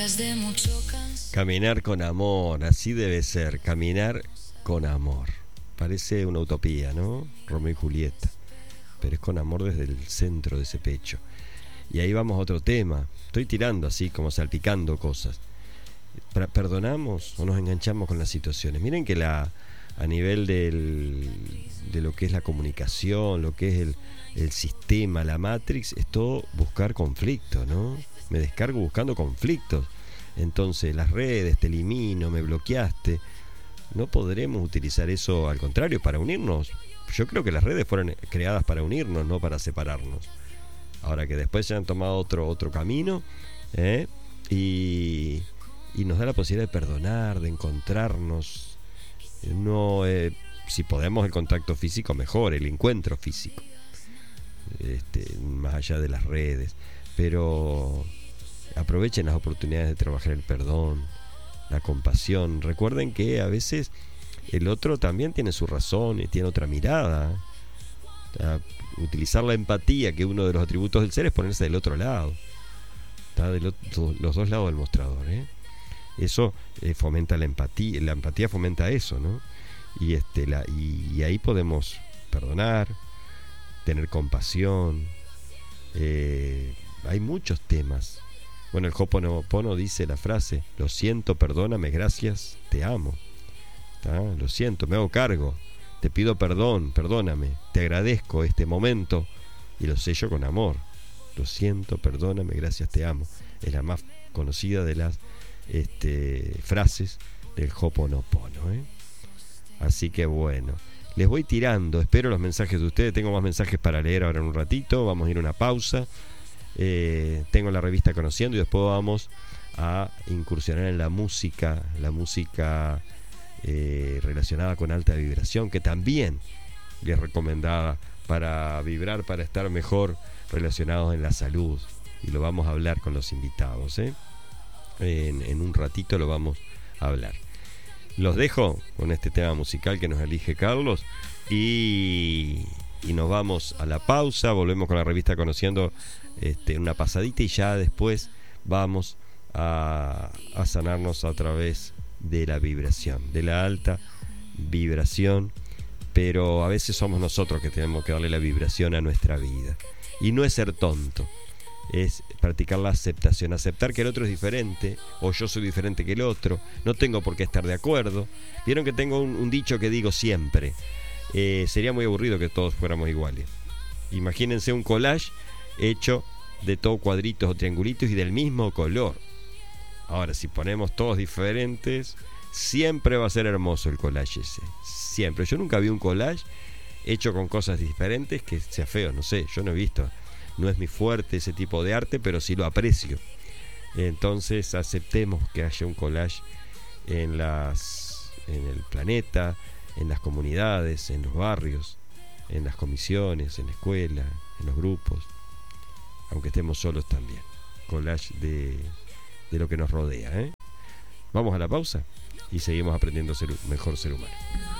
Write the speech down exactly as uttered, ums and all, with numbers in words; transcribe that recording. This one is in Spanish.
días de mucho cansancio. Caminar con amor, así debe ser, caminar con amor. Parece una utopía, ¿no? Romeo y Julieta. Pero es con amor desde el centro de ese pecho. Y ahí vamos a otro tema. Estoy tirando así, como salpicando cosas. ¿Perdonamos o nos enganchamos con las situaciones? Miren que la a nivel del, de lo que es la comunicación, lo que es el, el sistema, la Matrix, es todo buscar conflicto, ¿no? Me descargo buscando conflictos. Entonces las redes, te elimino, me bloqueaste. No podremos utilizar eso, al contrario, para unirnos. Yo creo que las redes fueron creadas para unirnos, no para separarnos. Ahora que después se han tomado otro, otro camino, ¿eh? y, y nos da la posibilidad de perdonar, de encontrarnos. No, eh, si podemos el contacto físico, mejor, el encuentro físico, este, más allá de las redes. Pero aprovechen las oportunidades de trabajar el perdón, la compasión. Recuerden que a veces el otro también tiene su razón y tiene otra mirada. ¿Tá? Utilizar la empatía, que uno de los atributos del ser es ponerse del otro lado, ¿tá? De lo, los dos lados del mostrador, ¿eh? Eso eh, fomenta la empatía, la empatía fomenta eso, ¿no? Y, este, la, y, y ahí podemos perdonar, tener compasión. Eh, hay muchos temas. Bueno, el Ho'oponopono dice la frase: lo siento, perdóname, gracias, te amo. ¿Tá? Lo siento, me hago cargo, te pido perdón, perdóname, te agradezco este momento y lo sello con amor. Lo siento, perdóname, gracias, te amo. Es la más conocida de las este, frases del Ho'oponopono, ¿eh? Así que bueno, les voy tirando, espero los mensajes de ustedes. Tengo más mensajes para leer ahora en un ratito. Vamos a ir a una pausa. Eh, tengo la revista Conociendo y después vamos a incursionar en la música, la música eh, relacionada con alta vibración, que también les recomendada para vibrar, para estar mejor relacionados en la salud. Y lo vamos a hablar con los invitados, ¿eh? En, en un ratito lo vamos a hablar. Los dejo con este tema musical que nos elige Carlos y, y nos vamos a la pausa. Volvemos con la revista Conociendo, este, una pasadita, y ya después vamos a, a sanarnos a través de la vibración, de la alta vibración. Pero a veces somos nosotros que tenemos que darle la vibración a nuestra vida, y no es ser tonto, es practicar la aceptación, aceptar que el otro es diferente, o yo soy diferente que el otro, no tengo por qué estar de acuerdo. Vieron que tengo un, un dicho que digo siempre: eh, sería muy aburrido que todos fuéramos iguales. Imagínense un collage hecho de todo cuadritos o triangulitos y del mismo color. Ahora, si ponemos todos diferentes, siempre va a ser hermoso el collage ese, siempre. Yo nunca vi un collage hecho con cosas diferentes que sea feo, no sé, yo no he visto. No es mi fuerte ese tipo de arte, pero sí lo aprecio. Entonces aceptemos que haya un collage en las, en el planeta, en las comunidades, en los barrios, en las comisiones, en la escuela, en los grupos, aunque estemos solos también. Collage de, de lo que nos rodea, ¿eh? Vamos a la pausa y seguimos aprendiendo a ser un mejor ser humano.